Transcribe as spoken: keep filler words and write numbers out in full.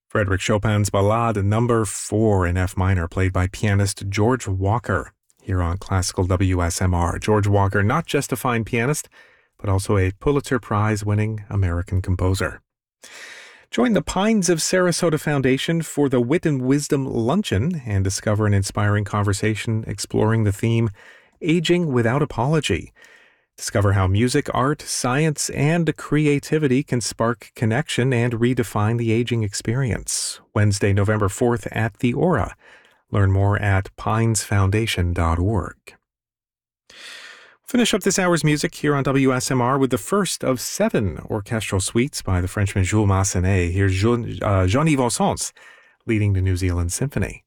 Frédéric Chopin's Ballade Number four in F minor, played by pianist George Walker, here on Classical W S M R. George Walker, not just a fine pianist, but also a Pulitzer Prize-winning American composer. Join the Pines of Sarasota Foundation for the Wit and Wisdom Luncheon and discover an inspiring conversation exploring the theme Aging Without Apology. Discover how music, art, science, and creativity can spark connection and redefine the aging experience. Wednesday, November fourth at the Aura. Learn more at pines foundation dot org. Finish up this hour's music here on W S M R with the first of seven orchestral suites by the Frenchman Jules Massenet. Here's Jean, uh, Jean-Yves Ossens leading the New Zealand Symphony.